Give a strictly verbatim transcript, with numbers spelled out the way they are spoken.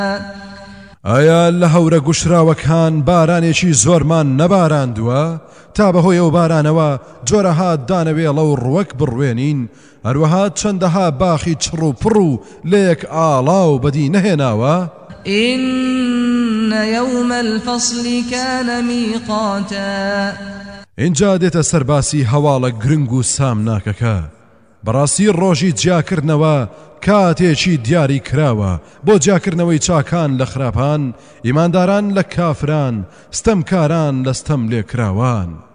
ئایا لە هەورە گوشراوەکان بارانێکی زۆرمان نەباراندووە تا بەهۆی ئەو بارانەوە جۆرەها دانەوێڵە و ڕوەک بڕوێنین هەروەها چەندەها باخی چڕ و پڕ و لێک ئاڵاو بەدی نەهێناوە إن يوم الفصل كان ميقاتا اینجا دێتە سەرباسی هەواڵە گرنگ و سامناکەکە بەڕاستی ڕۆژی جیاکردنەوە کاتێکی دیاری کراوە بۆ جیاکردنەوەی چاکان لە خراپان ئیمانداران لە کافران ستەمکاران لە ستەم لێکراوان